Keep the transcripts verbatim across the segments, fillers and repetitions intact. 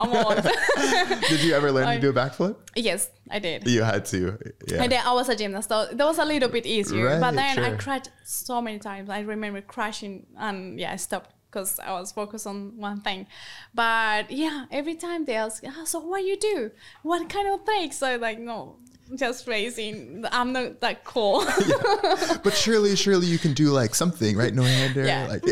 old. Did you ever learn I, to do a backflip? Yes, I did. You had to. Yeah. I did. I was a gymnast, so that was a little bit easier. Right, but then sure. I cried so many times. I remember crashing, and yeah, I stopped because I was focused on one thing. But yeah, every time they ask, oh, so what you do? What kind of tricks? So like, no, just racing. I'm not that cool. Yeah. But surely, surely you can do like something, right? No hander. Yeah. Like,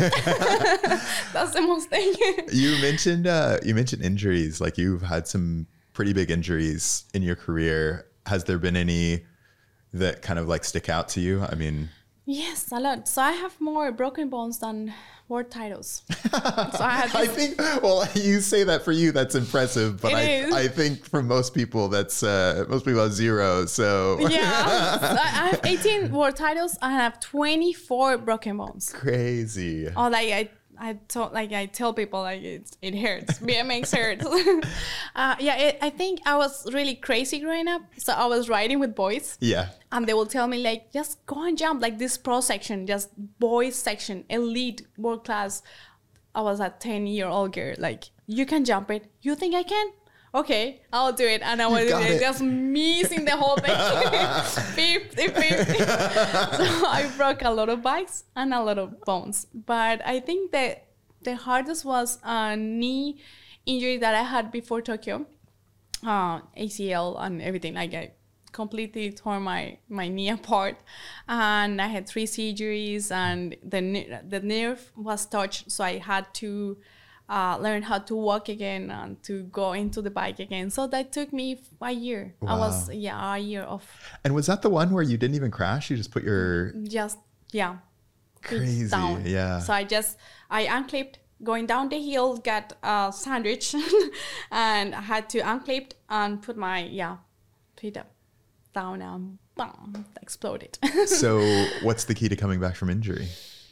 that's the most thing. you mentioned, uh, you mentioned injuries. Like you've had some pretty big injuries in your career. Has there been any that kind of like stick out to you? I mean, yes, a lot. So I have more broken bones than world titles. So I, have I think, well, you say that for you, that's impressive, but It I, is. I think for most people, that's, uh, most people have zero. So yeah, so I have eighteen world titles. I have twenty-four broken bones. crazy. Oh, like I, I told, like I tell people, like it, it hurts. B M X hurts. uh, yeah, it, I think I was really crazy growing up. So I was riding with boys. Yeah. And they will tell me like, just go and jump, like this pro section, just boys section, elite, world class. I was a ten year old girl, like, you can jump it. You think I can? Okay, I'll do it. And I was just missing the whole thing. fifty fifty. So I broke a lot of bikes and a lot of bones. But I think that the hardest was a knee injury that I had before Tokyo. Uh, A C L and everything. Like I completely tore my, my knee apart, and I had three surgeries, and the the nerve was touched, so I had to uh, learn how to walk again and to go into the bike again. So that took me a year. Wow. I was yeah a year of. And was that the one where you didn't even crash? You just put your Just yeah. crazy down. yeah. So I just I unclipped. Going down the hill, got a sandwich, and I had to unclip and put my yeah feet up. Down and boom, exploded. So what's the key to coming back from injury?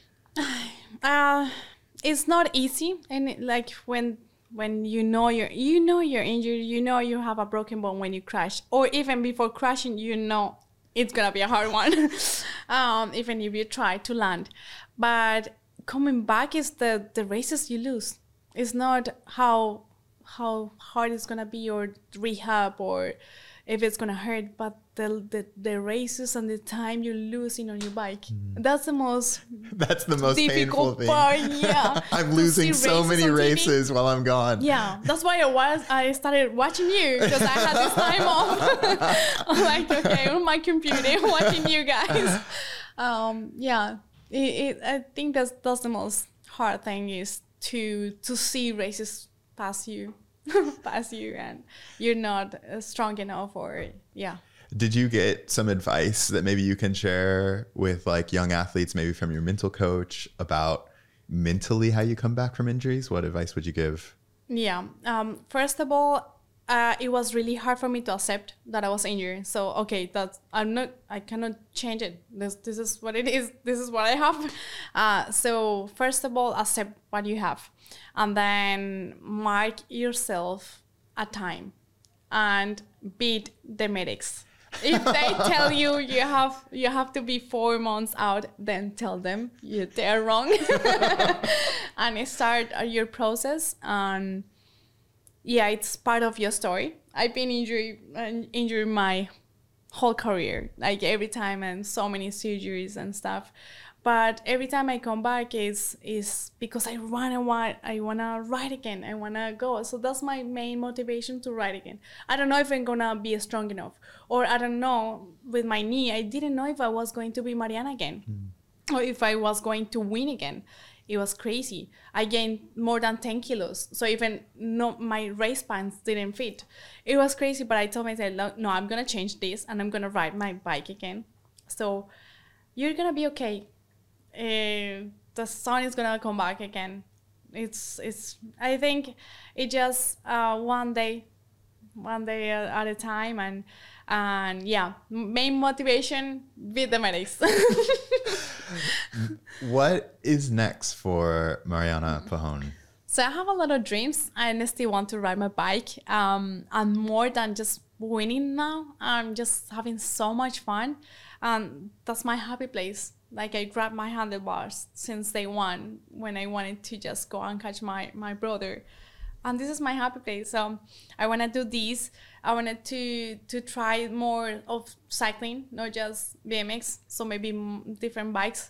Uh, it's not easy, and it, like when when you know you're you know you're injured, you know you have a broken bone when you crash, or even before crashing, you know it's gonna be a hard one. um, even if you try to land, but coming back is the the races you lose. It's not how how hard it's gonna be or rehab or if it's gonna hurt, but the, the the races and the time you're losing on your bike. Mm. That's the most That's the most difficult painful thing. part, yeah. I'm losing so many races while I'm gone. Yeah, that's why I was I started watching you, because I had this time off. I'm like, okay, on my computer watching you guys. Um, yeah, it, it, I think that's that's the most hard thing, is to to see races pass you. pass you and you're not uh, strong enough, or yeah. Did you get some advice that maybe you can share with like young athletes, maybe from your mental coach, about mentally how you come back from injuries? What advice would you give? Yeah. Um, first of all, uh, it was really hard for me to accept that I was injured. So, okay, that's, I'm not, I cannot change it. This, this is what it is. This is what I have. Uh, so first of all, accept what you have, and then mark yourself a time and beat the medics. If they tell you you have you have to be four months out, then tell them you, they're wrong. And start your process. And yeah, it's part of your story. I've been injured injured my whole career, like every time, and so many surgeries and stuff. But every time I come back is is because I wanna want I wanna ride again. I wanna go. So that's my main motivation, to ride again. I don't know if I'm gonna be strong enough, or I don't know, with my knee, I didn't know if I was going to be Mariana again, mm. or if I was going to win again. It was crazy. I gained more than ten kilos. So even no, my race pants didn't fit. It was crazy, but I told myself, no, I'm gonna change this and I'm gonna ride my bike again. So you're gonna be okay. Uh, the sun is gonna come back again. It's it's. I think it just uh, one day, one day at a time, and and yeah, main motivation, beat the medics. What is next for Mariana Pajón? So I have a lot of dreams. I still want to ride my bike. Um, and more than just winning now, I'm just having so much fun. And that's my happy place. Like, I grabbed my handlebars since day one when I wanted to just go and catch my, my brother. and this is my happy place. So I want to do this. I wanted to to try more of cycling, not just B M X. So maybe m- different bikes,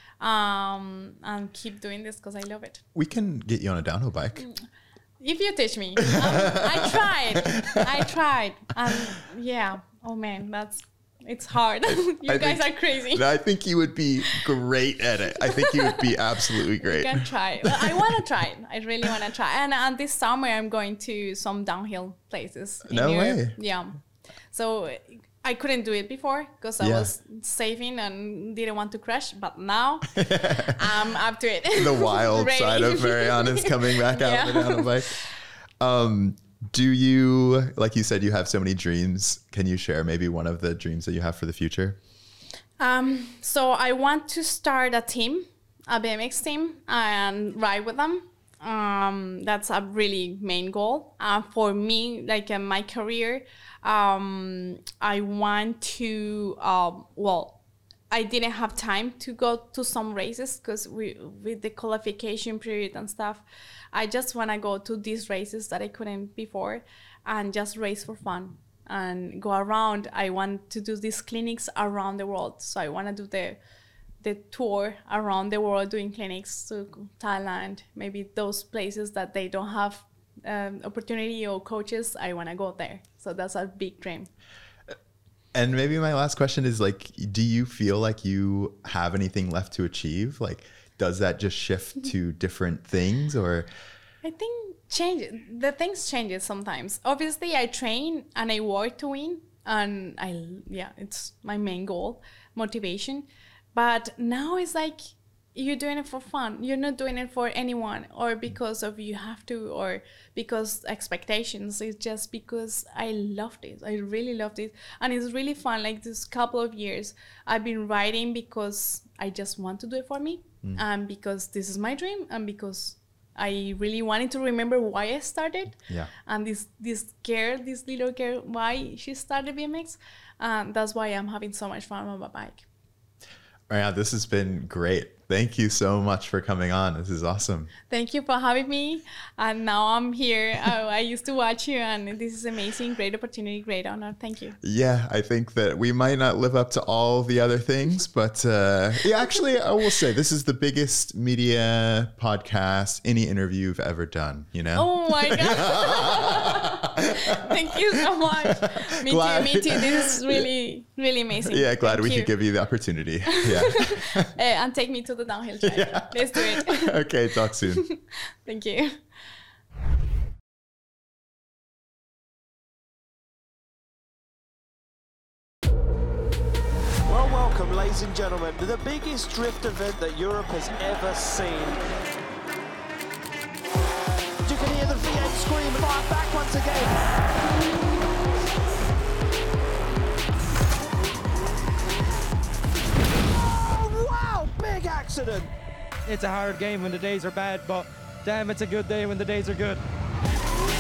um, and keep doing this because I love it. We can get you on a downhill bike. If you teach me. um, I tried. I tried. And yeah. Oh man, that's it's hard. you I guys think, are crazy. I think you would be great at it. I think you would be absolutely great. You can try. Well, I want to try it. I really want to try. And, and this summer I'm going to some downhill places. in No Europe. way. Yeah. So I couldn't do it before because I Yeah. was saving and didn't want to crash. But now I'm up to it. The wild Ready. side of Mariana is coming back out Yeah. on the downhill bike. Um, do you, like you said, you have so many dreams. Can you share maybe one of the dreams that you have for the future? Um, so I want to start a team, a B M X team, and ride with them. Um, that's a really main goal. Uh, for me, like in my career, um, I want to, um, well, I didn't have time to go to some races because we with the qualification period and stuff. I just want to go to these races that I couldn't before and just race for fun and go around. I want to do these clinics around the world. So I want to do the the tour around the world doing clinics to Thailand, maybe those places that they don't have um, opportunity or coaches. I want to go there. So that's a big dream. And maybe my last question is like, do you feel like you have anything left to achieve? Like, does that just shift to different things or? I think change the things changes sometimes. Obviously, I train and I work to win, and I yeah, it's my main goal, motivation. But now it's like you're doing it for fun. You're not doing it for anyone or because of you have to or because expectations. It's just because I love this. I really love this, and it's really fun. Like this couple of years, I've been riding because I just want to do it for me, mm. and because this is my dream, and because I really wanted to remember why I started. Yeah. And this this girl, this little girl, why she started B M X. Um, that's why I'm having so much fun on my bike. Yeah, this has been great. Thank you so much for coming on. This is awesome. Thank you for having me. And now I'm here. I, I used to watch you, and this is amazing. Great opportunity, great honor. Thank you. Yeah, I think that we might not live up to all the other things, but uh, yeah, actually, I will say this is the biggest media podcast, any interview you've ever done, you know? Oh my God. Thank you so much. Me Glad. too, me too. This is really, really amazing. Yeah, glad Thank we you. could give you the opportunity. Yeah. uh, and take me to the downhill track. Yeah. Let's do it. Okay, talk soon. Thank you. Well, welcome, ladies and gentlemen, to the biggest drift event that Europe has ever seen. You can hear the V eight scream, fire back once again. Oh, wow, big accident. It's a hard game when the days are bad, but damn, it's a good day when the days are good.